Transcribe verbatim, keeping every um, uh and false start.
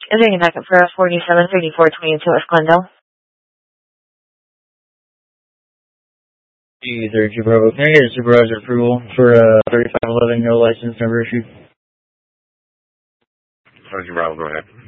Is there any backup for us forty-seven thirty-four twenty-two West Glendale? Either Bravo. Can I get a supervisor approval for uh, thirty-five eleven, no license number issue? Sergeant Bravo, go ahead.